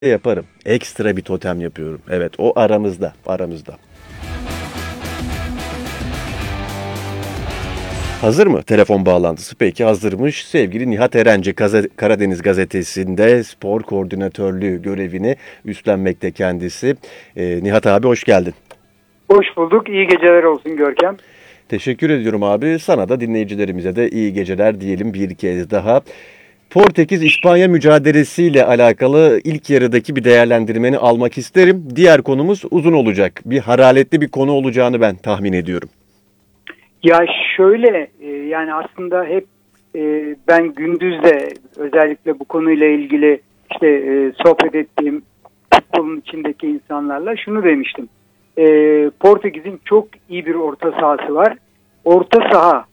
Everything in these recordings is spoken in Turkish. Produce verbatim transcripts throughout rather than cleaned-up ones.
yaparım. Ekstra bir totem yapıyorum. Evet, o aramızda, aramızda. Hazır mı telefon bağlantısı? Peki hazırmış. Sevgili Nihat Erenci, Karadeniz Gazetesi'nde spor koordinatörlüğü görevini üstlenmekte kendisi. Ee, Nihat abi hoş geldin. Hoş bulduk. İyi geceler olsun Görkem. Teşekkür ediyorum abi. Sana da dinleyicilerimize de iyi geceler diyelim bir kez daha. Portekiz-İspanya mücadelesiyle alakalı ilk yarıdaki bir değerlendirmeni almak isterim. Diğer konumuz uzun olacak. Bir hararetli bir konu olacağını ben tahmin ediyorum. Ya şöyle yani aslında hep ben gündüz de özellikle bu konuyla ilgili işte sohbet ettiğim futbolun içindeki insanlarla şunu demiştim. Portekiz'in çok iyi bir orta sahası var. Orta saha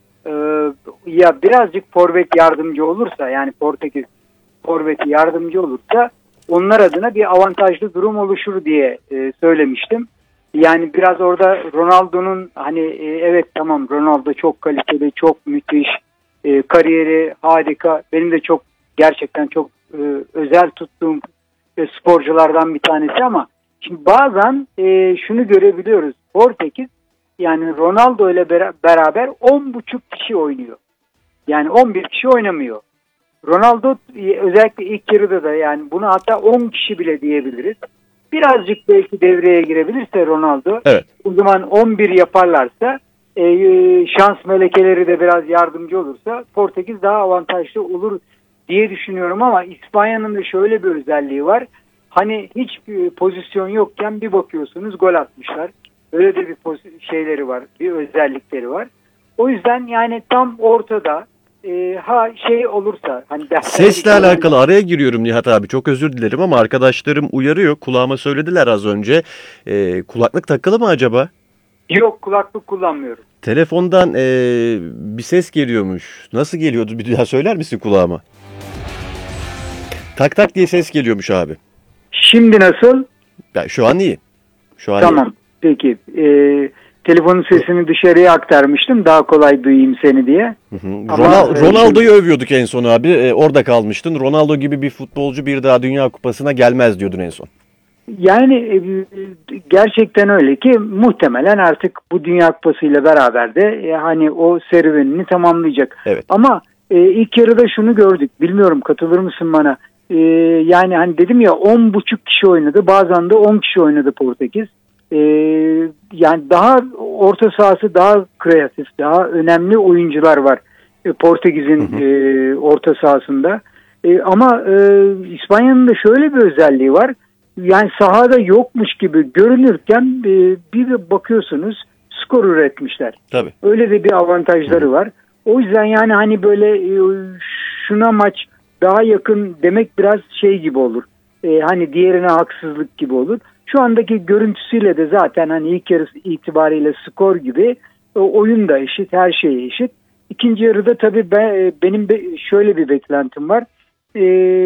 ya birazcık forvet yardımcı olursa, yani Portekiz forveti yardımcı olursa onlar adına bir avantajlı durum oluşur diye e, söylemiştim. Yani biraz orada Ronaldo'nun hani e, evet tamam Ronaldo çok kaliteli, çok müthiş, e, kariyeri harika. Benim de çok gerçekten çok e, özel tuttuğum e, sporculardan bir tanesi, ama şimdi bazen e, şunu görebiliyoruz. Portekiz yani Ronaldo ile beraber on buçuk kişi oynuyor. Yani on bir kişi oynamıyor. Ronaldo özellikle ilk yarıda da, yani bunu hatta on kişi bile diyebiliriz. Birazcık belki devreye girebilirse Ronaldo, evet, o zaman on bir yaparlarsa, e, şans melekeleri de biraz yardımcı olursa Portekiz daha avantajlı olur diye düşünüyorum. Ama İspanya'nın da şöyle bir özelliği var. Hani hiç pozisyon yokken bir bakıyorsunuz gol atmışlar. Öyle de bir şeyleri var, bir özellikleri var. O yüzden yani tam ortada e, ha şey olursa hani sesle alakalı olan... araya giriyorum Nihat abi, çok özür dilerim ama arkadaşlarım uyarıyor, kulağıma söylediler az önce. E, kulaklık takılı mı acaba? Yok, kulaklık kullanmıyorum. Telefondan e, bir ses geliyormuş. Nasıl geliyordu, bir daha söyler misin kulağıma? Tak tak diye ses geliyormuş abi. Şimdi nasıl? Ben, şu an iyi. Şu an tamam. iyi. Peki. Ee, telefonun sesini dışarıya aktarmıştım. Daha kolay duyayım seni diye. Hı hı. Ronaldo, Ronaldo'yu övüyorduk en son abi. Ee, orada kalmıştın. Ronaldo gibi bir futbolcu bir daha Dünya Kupası'na gelmez diyordun en son. Yani e, gerçekten öyle ki muhtemelen artık bu Dünya Kupası ile beraber de e, hani o serüvenini tamamlayacak. Evet. Ama e, ilk yarıda şunu gördük. Bilmiyorum, katılır mısın bana? E, yani hani dedim ya, on buçuk kişi oynadı. Bazen de on kişi oynadı Portekiz. Ee, yani daha orta sahası daha kreatif, daha önemli oyuncular var e, Portekiz'in e, orta sahasında. E, ama e, İspanya'nın da şöyle bir özelliği var. Yani sahada yokmuş gibi görünürken e, bir bakıyorsunuz skor üretmişler. Tabii. Öyle de bir avantajları Hı-hı. var. O yüzden yani hani böyle e, şuna maç daha yakın demek biraz şey gibi olur. E, hani diğerine haksızlık gibi olur. Şu andaki görüntüsüyle de zaten hani ilk yarısı itibariyle skor gibi, oyun da eşit, her şey eşit. İkinci yarıda tabii ben, benim şöyle bir beklentim var. Ee,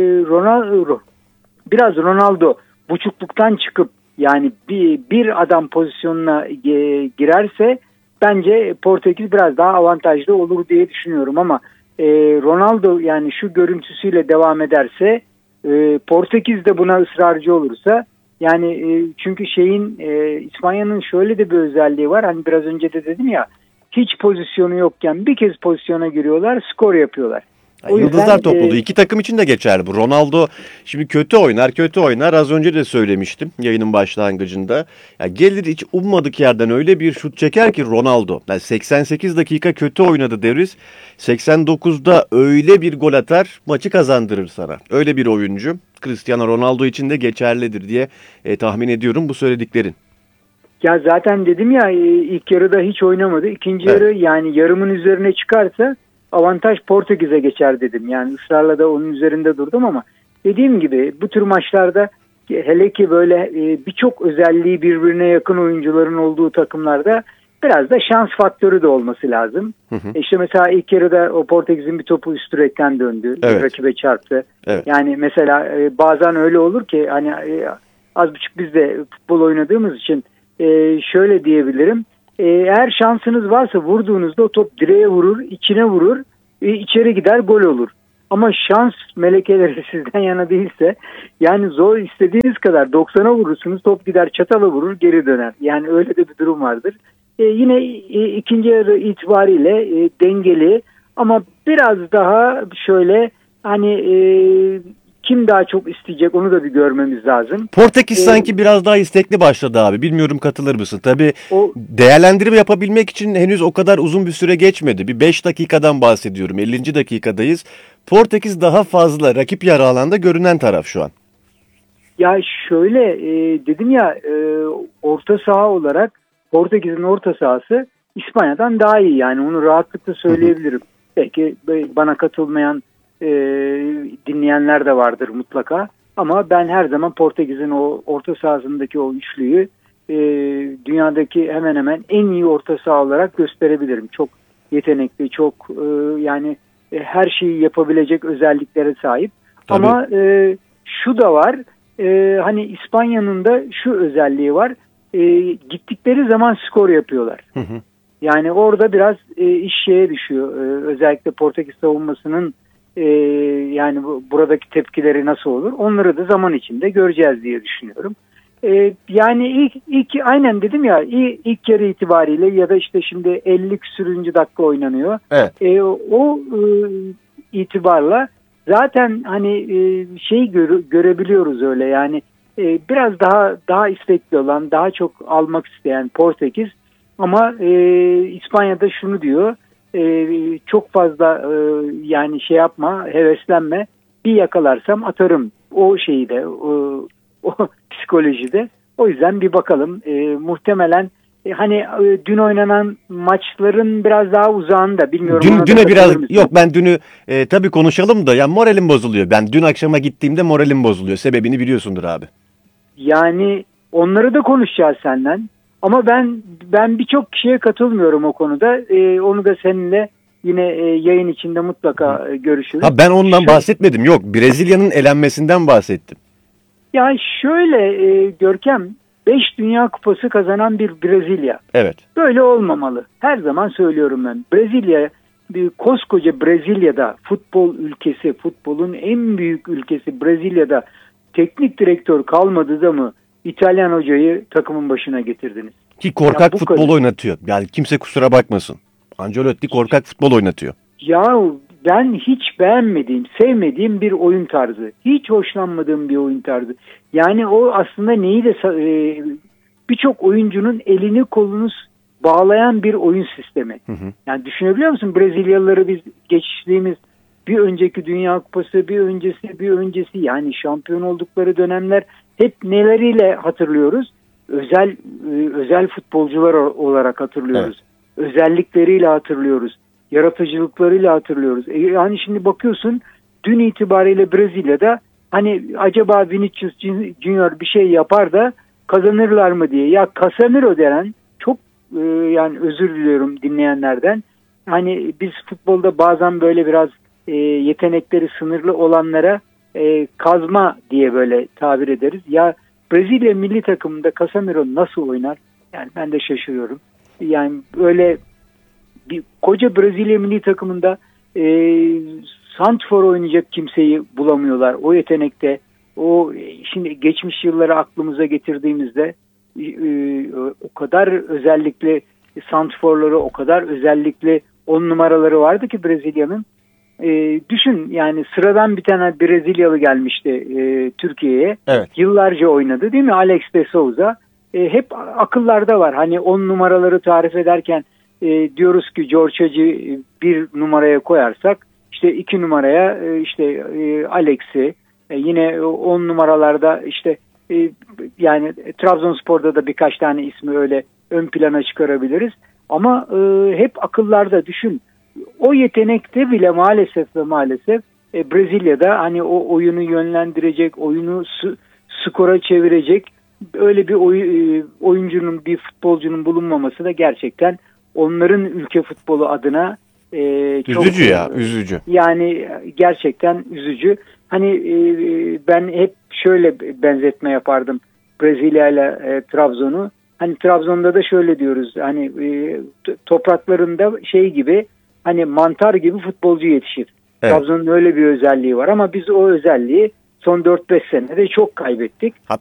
Ronaldo biraz Ronaldo buçukluktan çıkıp yani bir, bir adam pozisyonuna e, girerse bence Portekiz biraz daha avantajlı olur diye düşünüyorum. Ama e, Ronaldo yani şu görüntüsüyle devam ederse, e, Portekiz de buna ısrarcı olursa, yani e, çünkü şeyin e, İspanya'nın şöyle de bir özelliği var. Hani biraz önce de dedim ya, hiç pozisyonu yokken bir kez pozisyona giriyorlar, skor yapıyorlar. O Yıldızlar yüzden, topluluğu. E, İki takım için de geçerli bu. Ronaldo şimdi kötü oynar, kötü oynar. Az önce de söylemiştim yayının başlangıcında. Ya gelir hiç ummadık yerden öyle bir şut çeker ki Ronaldo. Yani seksen sekiz dakika kötü oynadı deriz. seksen dokuzda öyle bir gol atar, maçı kazandırır sana. Öyle bir oyuncu. Cristiano Ronaldo için de geçerlidir diye e, tahmin ediyorum bu söylediklerin. Ya zaten dedim ya, ilk yarıda hiç oynamadı. İkinci evet. yarı yani yarımın üzerine çıkarsa avantaj Portekiz'e geçer dedim. Yani ısrarla da onun üzerinde durdum, ama dediğim gibi bu tür maçlarda, hele ki böyle birçok özelliği birbirine yakın oyuncuların olduğu takımlarda biraz da şans faktörü de olması lazım. Hı hı. İşte mesela ilk yarıda o Portekiz'in bir topu üst direkten döndü. Evet. Rakibe çarptı. Evet. Yani mesela bazen öyle olur ki hani az buçuk biz de futbol oynadığımız için şöyle diyebilirim. Eğer şansınız varsa vurduğunuzda o top direğe vurur, içine vurur, içeri gider, gol olur. Ama şans melekeleri sizden yana değilse yani zor istediğiniz kadar doksana vurursunuz, top gider çatala vurur geri döner. Yani öyle de bir durum vardır. E, yine e, ikinci yarı itibariyle e, dengeli ama biraz daha şöyle hani e, kim daha çok isteyecek onu da bir görmemiz lazım. Portekiz Ee, sanki biraz daha istekli başladı abi. Bilmiyorum katılır mısın? Tabii o değerlendirme yapabilmek için henüz o kadar uzun bir süre geçmedi. Bir beş dakikadan bahsediyorum. ellinci dakikadayız. Portekiz daha fazla rakip yarı alanda görünen taraf şu an. Ya şöyle e, dedim ya e, orta saha olarak Portekiz'in orta sahası İspanya'dan daha iyi yani onu rahatlıkla söyleyebilirim. Hı hı. Belki bana katılmayan e, dinleyenler de vardır mutlaka ama ben her zaman Portekiz'in o orta sahasındaki o üçlüyü e, dünyadaki hemen hemen en iyi orta saha olarak gösterebilirim. Çok yetenekli, çok e, yani e, her şeyi yapabilecek özelliklere sahip. Tabii. Ama e, şu da var. Ee, hani İspanya'nın da şu özelliği var. Ee, gittikleri zaman skor yapıyorlar. Hı hı. Yani orada biraz e, iş şeye düşüyor. Ee, özellikle Portekiz savunmasının e, yani bu, buradaki tepkileri nasıl olur? Onları da zaman içinde göreceğiz diye düşünüyorum. Ee, yani ilk, ilk aynen dedim ya ilk, ilk yarı itibariyle ya da işte şimdi elli küsürüncü dakika oynanıyor. Evet. Ee, o e, itibarla zaten hani e, şey göre, görebiliyoruz öyle yani e, biraz daha daha istekli olan, daha çok almak isteyen Portekiz ama e, İspanya'da şunu diyor e, çok fazla e, yani şey yapma, heveslenme, bir yakalarsam atarım o şeyi de o, o psikolojide. O yüzden bir bakalım e, muhtemelen e, hani e, dün oynanan maçların biraz daha uzağında bilmiyorum. Dün, düne biraz mısın? yok ben dünü e, tabii konuşalım da ya moralim bozuluyor. Ben dün akşama gittiğimde moralim bozuluyor. Sebebini biliyorsundur abi. Yani onları da konuşacağız senden. Ama ben ben birçok kişiye katılmıyorum o konuda. Ee, onu da seninle yine e, yayın içinde mutlaka e, görüşürüz. Ha ben ondan Şu, bahsetmedim. Yok, Brezilya'nın elenmesinden bahsettim. Yani şöyle e, Görkem, beş Dünya Kupası kazanan bir Brezilya. Evet. Böyle olmamalı. Her zaman söylüyorum ben. Brezilya, bir koskoca Brezilya'da, futbol ülkesi, futbolun en büyük ülkesi Brezilya'da teknik direktör kalmadı da mı İtalyan hocayı takımın başına getirdiniz? Ki korkak futbol kadar. oynatıyor. Yani kimse kusura bakmasın. Ancelotti korkak futbol oynatıyor. Ya ben hiç beğenmediğim, sevmediğim bir oyun tarzı. Hiç hoşlanmadığım bir oyun tarzı. Yani o aslında neyi de e, birçok oyuncunun elini kolunu bağlayan bir oyun sistemi. Hı hı. Yani düşünebiliyor musun? Brezilyalıları biz geçtiğimiz bir önceki Dünya Kupası, bir öncesi, bir öncesi yani şampiyon oldukları dönemler hep neleriyle hatırlıyoruz? Özel e, özel futbolcular olarak hatırlıyoruz. Evet. Özellikleriyle hatırlıyoruz. Yaratıcılıklarıyla hatırlıyoruz. E yani şimdi bakıyorsun dün itibariyle Brezilya'da hani acaba Vinicius Junior bir şey yapar da kazanırlar mı diye. Ya Casemiro denen çok e, yani özür diliyorum dinleyenlerden. Hani biz futbolda bazen böyle biraz e, yetenekleri sınırlı olanlara e, kazma diye böyle tabir ederiz. Ya Brezilya milli takımında Casemiro nasıl oynar? Yani ben de şaşırıyorum. Yani böyle bir koca Brezilya milli takımında e, santrfor oynayacak kimseyi bulamıyorlar. O yetenekte, o şimdi geçmiş yılları aklımıza getirdiğimizde e, o kadar özellikle santrforları, o kadar özellikle on numaraları vardı ki Brezilya'nın. E, düşün yani sıradan bir tane Brezilyalı gelmişti e, Türkiye'ye. Evet. Yıllarca oynadı değil mi? Alex de Souza. E, hep akıllarda var. Hani on numaraları tarif ederken e, diyoruz ki George Hagi bir numaraya koyarsak işte iki numaraya e, işte e, Alex'i e, yine on numaralarda işte e, yani Trabzonspor'da da birkaç tane ismi öyle ön plana çıkarabiliriz. Ama e, hep akıllarda düşün. O yetenekte bile maalesef ve maalesef e, Brezilya'da hani o oyunu yönlendirecek, oyunu s- skora çevirecek öyle bir oy, e, oyuncunun, bir futbolcunun bulunmaması da gerçekten onların ülke futbolu adına e, çok üzücü ya, üzücü. Yani gerçekten üzücü. Hani e, ben hep şöyle benzetme yapardım Brezilya ile e, Trabzon'u. Hani Trabzon'da da şöyle diyoruz. Hani e, topraklarında şey gibi hani mantar gibi futbolcu yetişir. Evet. Trabzon'un öyle bir özelliği var ama biz o özelliği son dört beş senede çok kaybettik.